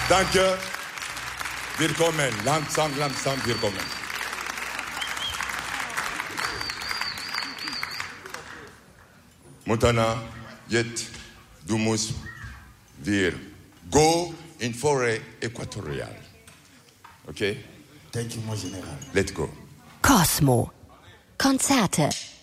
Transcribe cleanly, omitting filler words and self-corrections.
Danke. Willkommen. Langsam willkommen. Montana, jetzt, du musst wir go in Forêt Équatoriale. Okay? Thank you, mon Général. Let's go. Cosmo. Konzerte.